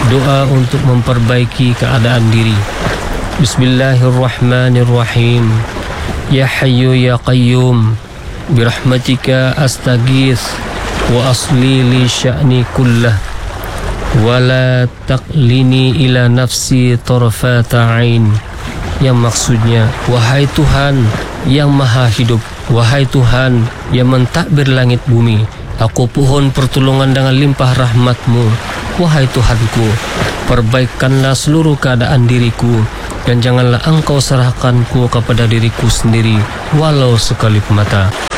Doa untuk memperbaiki keadaan diri. Bismillahirrahmanirrahim. Ya Hayyu ya Qayyum, birahmatika astaghits wa asli li sya'ni kullah wa la taqlini ila nafsi tarfata ain. Yang maksudnya, wahai Tuhan yang maha hidup, wahai Tuhan yang mentadbir langit bumi, aku pohon pertolongan dengan limpah rahmat-Mu. Wahai Tuhanku, perbaikanlah seluruh keadaan diriku, dan janganlah Engkau serahkanku kepada diriku sendiri, walau sekelip mata.